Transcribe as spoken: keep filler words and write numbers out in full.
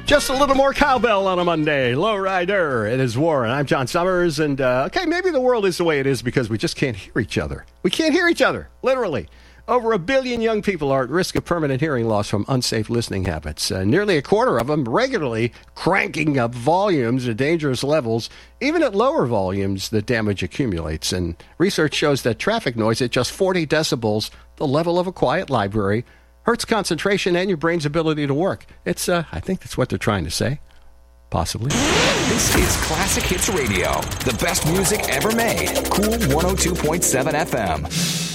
Just a little more cowbell on a Monday. Lowrider. It is Warren. I'm John Summers. And, uh, okay, maybe the world is the way it is because we just can't hear each other. We can't hear each other, literally. Over a billion young people are at risk of permanent hearing loss from unsafe listening habits. Uh, nearly a quarter of them regularly cranking up volumes at dangerous levels. Even at lower volumes, the damage accumulates. And research shows that traffic noise at just forty decibels, the level of a quiet library, hurts concentration and your brain's ability to work. It's, uh, I think that's what they're trying to say. Possibly. This is Classic Hits Radio, the best music ever made. Cool one oh two point seven F M.